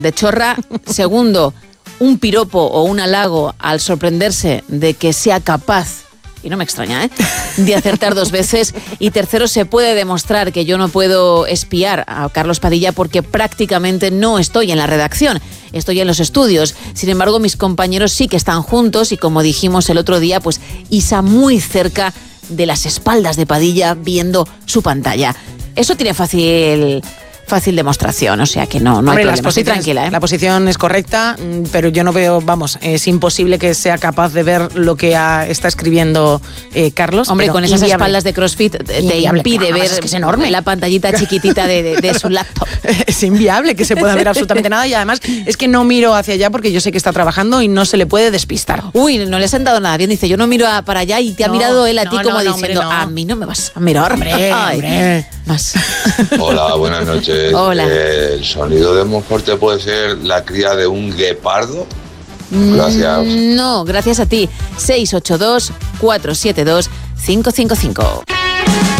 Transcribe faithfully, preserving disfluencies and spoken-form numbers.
de chorra. Segundo, un piropo o un halago al sorprenderse de que sea capaz, y no me extraña, ¿eh?, de acertar dos veces. Y tercero, se puede demostrar que yo no puedo espiar a Carlos Padilla porque prácticamente no estoy en la redacción, estoy en los estudios. Sin embargo, mis compañeros sí que están juntos y, como dijimos el otro día, pues Isa muy cerca de las espaldas de Padilla viendo su pantalla. Eso tiene fácil... fácil demostración, o sea que no, no hay Hombre, problema, estoy tranquila, ¿eh? La posición es correcta, pero yo no veo, vamos, es imposible que sea capaz de ver lo que ha, está escribiendo eh, Carlos. Hombre, con esas inviable. espaldas de CrossFit te Inviable. impide No, ver es que es enorme. la pantallita chiquitita de, de, de su laptop. Es inviable que se pueda ver absolutamente nada, y además es que no miro hacia allá porque yo sé que está trabajando y no se le puede despistar. Uy, no le has sentado nada bien, dice, yo no miro a, para allá, y te ha No, mirado él a no, ti no, como no, diciendo, hombre, no. a mí no me vas a mirar. Hombre, Ay, hombre. Más. Hola, buenas noches. Hola. Eh, ¿El sonido de Monforte puede ser la cría de un guepardo? Gracias. Mm, no, gracias a ti. seis ocho dos, cuatro siete dos, cinco cinco cinco.